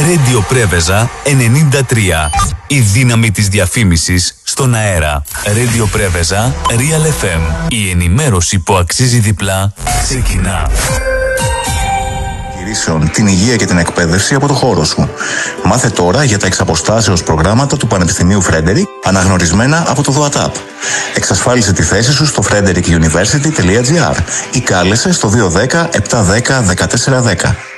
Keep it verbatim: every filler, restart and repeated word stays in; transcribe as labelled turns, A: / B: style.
A: Radio Πρέβεζα ενενήντα τρία. Η δύναμη της διαφήμισης στον αέρα. Radio Πρέβεζα Real εφ εμ. Η ενημέρωση που αξίζει διπλά ξεκινά.
B: Την υγεία και την εκπαίδευση από το χώρο σου. Μάθε τώρα για τα εξαποστάσεως προγράμματα του Πανεπιστημίου Φρέντερικ, αναγνωρισμένα από το ΔΟΑΤΑΠ. Εξασφάλισε τη θέση σου στο frederick university τελεία gr ή κάλεσε στο δύο ένα μηδέν επτά ένα μηδέν ένα τέσσερα ένα μηδέν.